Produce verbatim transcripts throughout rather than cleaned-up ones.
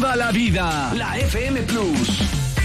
¡Viva la vida! La F M Plus.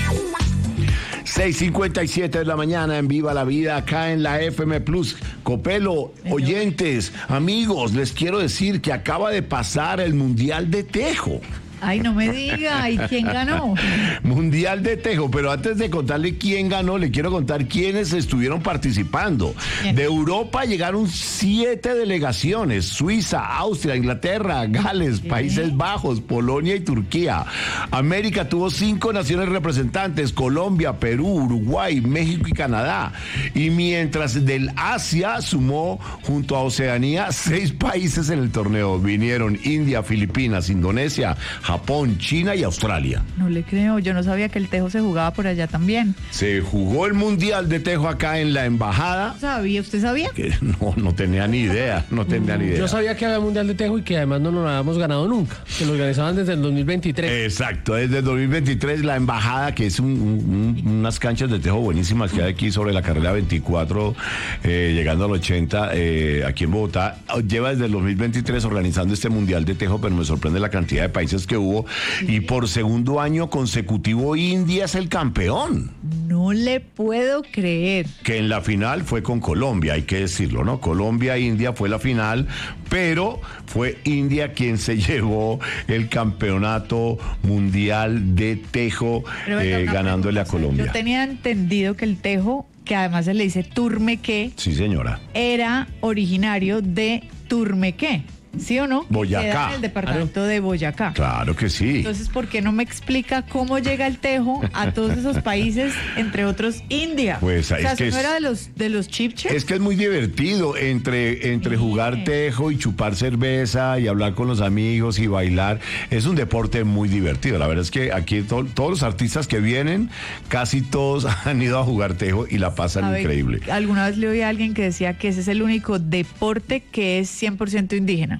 seis cincuenta y siete de la mañana en Viva la Vida, acá en la F M Plus. Copelo, oyentes, amigos, les quiero decir que acaba de pasar el Mundial de Tejo. Ay, no me diga, ¿y quién ganó? Mundial de Tejo, pero antes de contarle quién ganó, le quiero contar quiénes estuvieron participando. Bien. De Europa llegaron siete delegaciones: Suiza, Austria, Inglaterra, Gales, ¿qué? Países Bajos, Polonia y Turquía. América tuvo cinco naciones representantes: Colombia, Perú, Uruguay, México y Canadá. Y mientras del Asia sumó junto a Oceanía seis países en el torneo. Vinieron India, Filipinas, Indonesia, Japón, China y Australia. No le creo, yo no sabía que el tejo se jugaba por allá también. Se jugó el Mundial de Tejo acá en la embajada. ¿Sabía? ¿Usted sabía? Que no, no tenía ni idea, no tenía ni idea. Yo sabía que había Mundial de Tejo y que además no lo habíamos ganado nunca, que lo organizaban desde el dos mil veintitrés. Exacto, desde el dos mil veintitrés la embajada, que es un, un, unas canchas de tejo buenísimas que hay aquí sobre la carrera veinticuatro, eh, llegando al ochenta, eh, aquí en Bogotá, lleva desde el dos mil veintitrés organizando este Mundial de Tejo, pero me sorprende la cantidad de países que hubo, y por segundo año consecutivo India es el campeón. No le puedo creer. Que en la final fue con Colombia, hay que decirlo, ¿no? Colombia-India fue la final, pero fue India quien se llevó el campeonato mundial de tejo, eh, ganándole a Colombia. Yo tenía entendido que el tejo, que además se le dice turmequé, sí señora, era originario de Turmequé. ¿Sí o no? Boyacá. Queda en el departamento claro. de Boyacá. Claro que sí. Entonces, ¿por qué no me explica cómo llega el tejo a todos esos países, entre otros India? Pues, o sea, es que ¿no es, era de los, de los chipches? Es que es muy divertido entre, entre sí. jugar tejo y chupar cerveza y hablar con los amigos y bailar. Es un deporte muy divertido. La verdad es que aquí to, todos los artistas que vienen, casi todos han ido a jugar tejo y la pasan a increíble. Ver, alguna vez le oí a alguien que decía que ese es el único deporte que es cien por ciento indígena.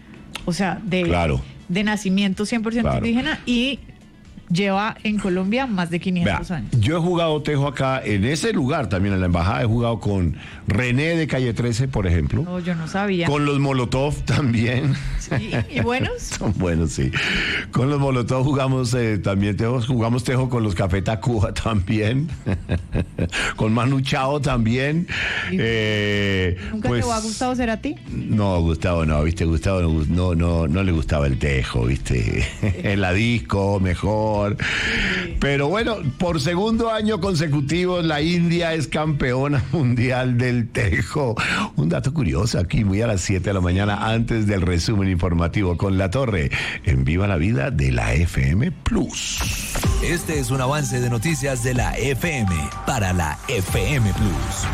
O sea, de, claro. de nacimiento cien por ciento claro. indígena, y lleva en Colombia más de quinientos Vea, años. Yo he jugado tejo acá, en ese lugar también, en la embajada, he jugado con René de Calle trece, por ejemplo. No, yo no sabía. Con los Molotov también. Sí, ¿y buenos? Son buenos, sí. Con los Molotov jugamos eh, también tejo, jugamos tejo con los Café Tacuba también. Con Manu Chao también. Eh, ¿Nunca pues, te ha gustado ser a ti? No, Gustavo no, viste, Gustavo no, no, no, no le gustaba el tejo, viste. En la disco, mejor. Pero bueno, por segundo año consecutivo la India es campeona mundial del tejo. Un dato curioso aquí, muy a las siete de la mañana, antes del resumen informativo con La Torre, en Viva la Vida de la F M Plus. Este es un avance de noticias de la F M para la F M Plus.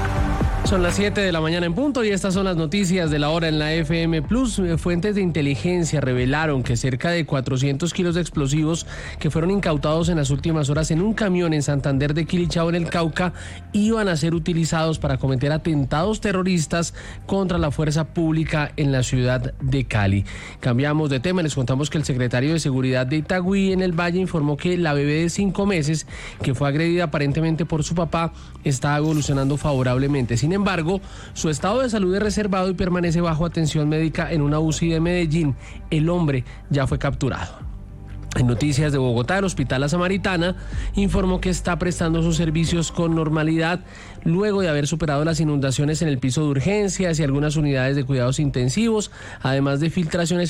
Son las siete de la mañana en punto y estas son las noticias de la hora en la F M Plus. Fuentes de inteligencia revelaron que cerca de cuatrocientos kilos de explosivos que fueron incautados en las últimas horas en un camión en Santander de Quilichao, en el Cauca, iban a ser utilizados para cometer atentados terroristas contra la fuerza pública en la ciudad de Cali. Cambiamos de tema, les contamos que el secretario de Seguridad de Itagüí, en el Valle, informó que la bebé de cinco meses, que fue agredida aparentemente por su papá, está evolucionando favorablemente. Sin embargo, su estado de salud es reservado y permanece bajo atención médica en una U C I de Medellín. El hombre ya fue capturado. En noticias de Bogotá, el Hospital La Samaritana informó que está prestando sus servicios con normalidad luego de haber superado las inundaciones en el piso de urgencias y algunas unidades de cuidados intensivos, además de filtraciones